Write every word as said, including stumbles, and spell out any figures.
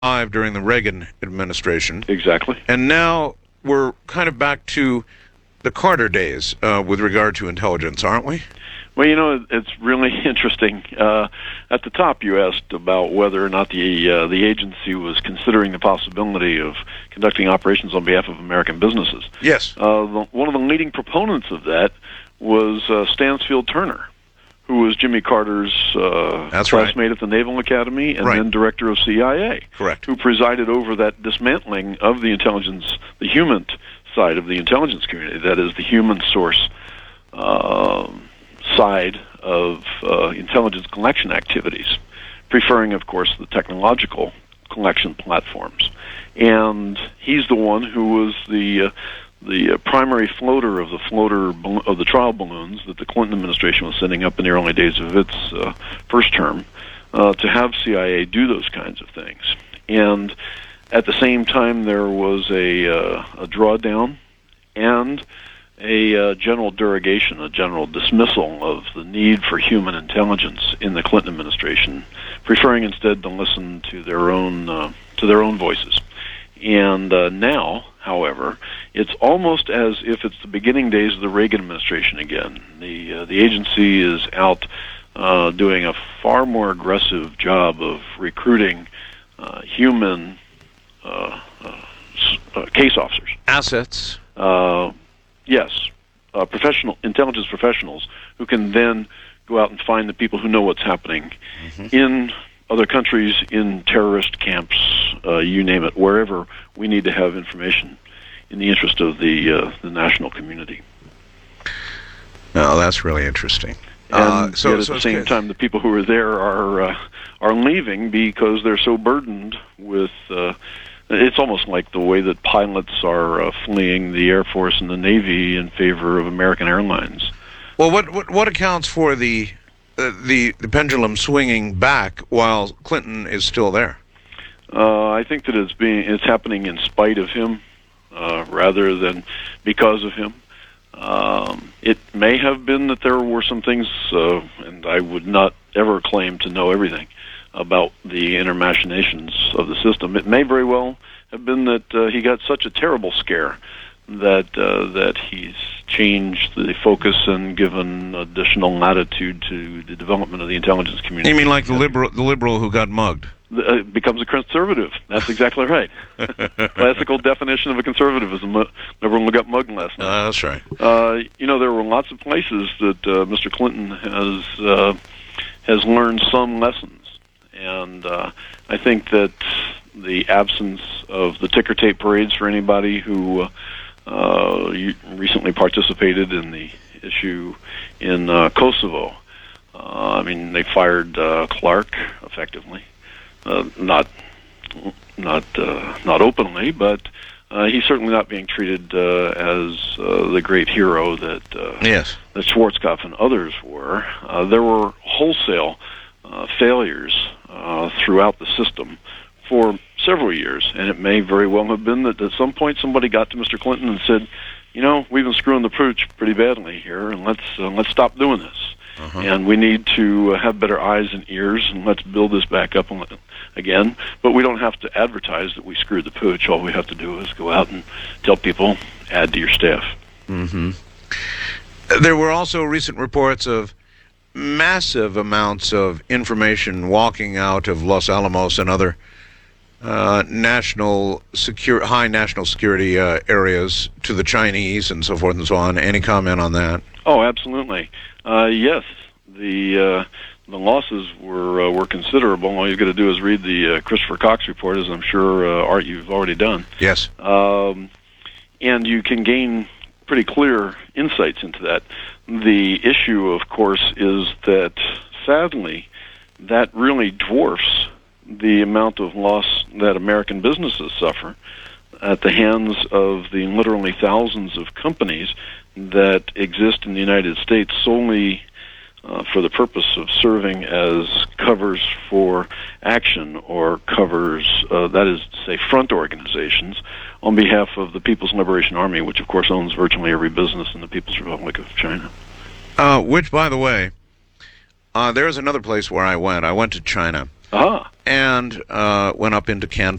five during the Reagan administration. Exactly. And now we're kind of back to the Carter days uh, with regard to intelligence, aren't we? Well, you know, it's really interesting. Uh, at the top, you asked about whether or not the uh, the agency was considering the possibility of conducting operations on behalf of American businesses. Yes. Uh, the, one of the leading proponents of that was uh, Stansfield Turner, who was Jimmy Carter's uh, That's classmate right. at the Naval Academy and Right. then director of C I A. Correct. Who presided over that dismantling of the intelligence, the human side of the intelligence community, that is, the human source uh, side of uh, intelligence collection activities, preferring, of course, the technological collection platforms. And he's the one who was the... Uh, the uh, primary floater of the floater bal- of the trial balloons that the Clinton administration was sending up in the early days of its uh, first term uh, to have C I A do those kinds of things. And at the same time, there was a, uh, a drawdown and a uh, general derogation, a general dismissal of the need for human intelligence in the Clinton administration, preferring instead to listen to their own uh, to their own voices. And uh, now, however, it's almost as if it's the beginning days of the Reagan administration again. The uh, the agency is out uh, doing a far more aggressive job of recruiting uh, human uh, uh, uh, case officers. Assets. Uh, yes, uh, professional intelligence professionals who can then go out and find the people who know what's happening mm-hmm. in other countries, in terrorist camps, uh, you name it, wherever we need to have information in the interest of the uh, the national community. Oh, that's really interesting. And uh, so, yet at so the same time, the people who are there are uh, are leaving because they're so burdened with. Uh, it's almost like the way that pilots are uh, fleeing the Air Force and the Navy in favor of American Airlines. Well, what what, what accounts for the uh, the the pendulum swinging back while Clinton is still there? Uh, I think that it's being it's happening in spite of him, uh, rather than because of him. Um, it may have been that there were some things, uh, and I would not ever claim to know everything about the inner machinations of the system. It may very well have been that uh, he got such a terrible scare that uh, that he's changed the focus and given additional latitude to the development of the intelligence community. You mean like the liberal, the liberal who got mugged? Uh, it becomes a conservative. That's exactly right. Classical definition of a conservative is a mu- liberal who got mugged last night. Uh, that's right. Uh, you know, there were lots of places that uh, Mister Clinton has uh, has learned some lessons, and uh, I think that the absence of the ticker tape parades for anybody who uh, uh, recently participated in the issue in uh, Kosovo. Uh, I mean, they fired uh, Clark effectively. Uh, not, not, uh, not openly, but uh, he's certainly not being treated uh, as uh, the great hero that uh, yes. that Schwarzkopf and others were. Uh, there were wholesale uh, failures uh, throughout the system for several years, and it may very well have been that at some point somebody got to Mister Clinton and said, "You know, we've been screwing the pooch pretty badly here, and let's uh, let's stop doing this." Uh-huh. And we need to uh, have better eyes and ears, and let's build this back up again. But we don't have to advertise that we screwed the pooch. All we have to do is go out and tell people, add to your staff. Mm-hmm. There were also recent reports of massive amounts of information walking out of Los Alamos and other uh, national secure, high national security uh, areas to the Chinese and so forth and so on. Any comment on that? Oh, absolutely. Uh, yes, the uh, the losses were uh, were considerable. All you've got to do is read the uh, Christopher Cox report, as I'm sure uh, Art you've already done. Yes, um, and you can gain pretty clear insights into that. The issue, of course, is that sadly, that really dwarfs the amount of loss that American businesses suffer at the hands of the literally thousands of companies that exist in the United States solely uh, for the purpose of serving as covers for action or covers, uh, that is to say, front organizations on behalf of the People's Liberation Army, which of course owns virtually every business in the People's Republic of China. Uh, which, by the way, uh, there is another place where I went. I went to China. Ah. and uh, went up into Canton.